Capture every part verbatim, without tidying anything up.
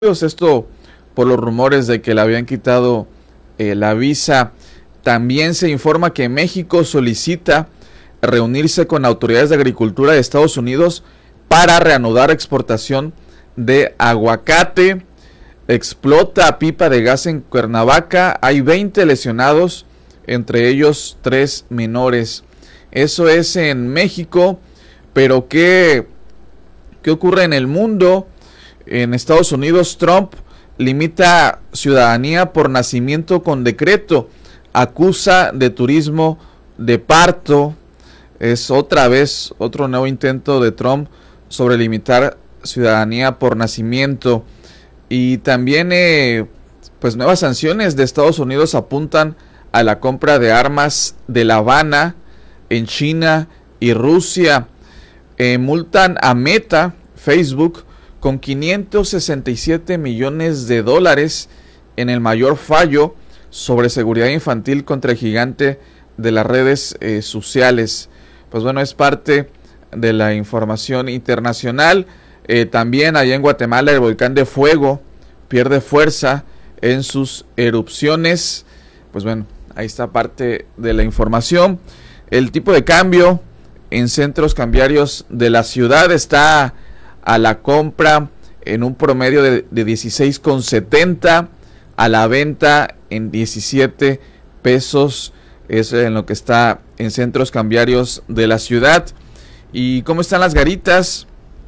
Esto por los rumores de que le habían quitado eh, la visa. También se informa que México solicita reunirse con autoridades de agricultura de Estados Unidos para reanudar exportación de aguacate. Explota pipa de gas en Cuernavaca. Hay veinte lesionados, entre ellos tres menores. Eso es en México, pero ¿qué, qué ocurre en el mundo? En Estados Unidos, Trump limita ciudadanía por nacimiento con decreto. Acusa de turismo de parto. Es otra vez otro nuevo intento de Trump sobre limitar ciudadanía por nacimiento. Y también eh, pues nuevas sanciones de Estados Unidos apuntan a la compra de armas de La Habana en China y Rusia. Eh, multan a Meta, Facebook, con quinientos sesenta y siete millones de dólares en el mayor fallo sobre seguridad infantil contra el gigante de las redes eh, sociales. Pues bueno, es parte de la información internacional. Eh, también allá en Guatemala el volcán de fuego pierde fuerza en sus erupciones. Pues bueno, ahí está parte de la información. El tipo de cambio en centros cambiarios de la ciudad está a la compra en un promedio de, de dieciséis con setenta, a la venta en diecisiete pesos. Es en lo que está en centros cambiarios de la ciudad. ¿Y cómo están las garitas?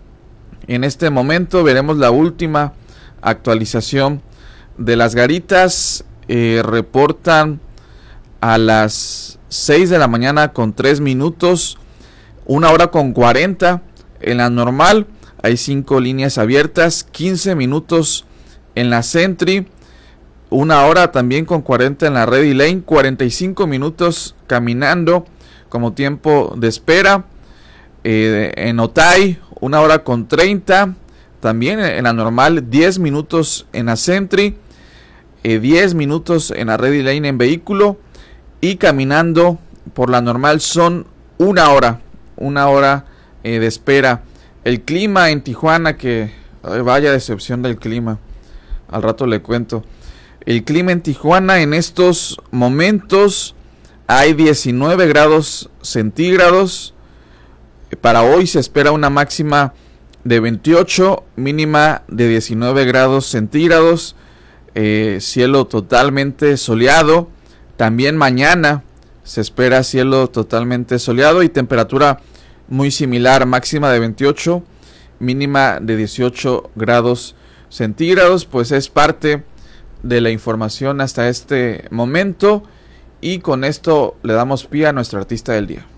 En este momento veremos la última actualización de las garitas. Eh, reportan a las seis de la mañana con tres minutos, una hora con cuarenta en la normal. Hay cinco líneas abiertas, quince minutos en la Sentry, una hora también con cuarenta en la Ready Lane, cuarenta y cinco minutos caminando como tiempo de espera. Eh, en Otay, una hora con treinta, también en la normal, diez minutos en la Sentry, eh, diez minutos en la Ready Lane en vehículo, y caminando por la normal son una hora, una hora eh, de espera. El clima en Tijuana, que ay, vaya decepción del clima, al rato le cuento. El clima en Tijuana en estos momentos hay diecinueve grados centígrados. Para hoy se espera una máxima de veintiocho, mínima de diecinueve grados centígrados. Eh, cielo totalmente soleado. También mañana se espera cielo totalmente soleado y temperatura muy similar, máxima de veintiocho, mínima de dieciocho grados centígrados. Pues es parte de la información hasta este momento, y con esto le damos pie a nuestro artista del día.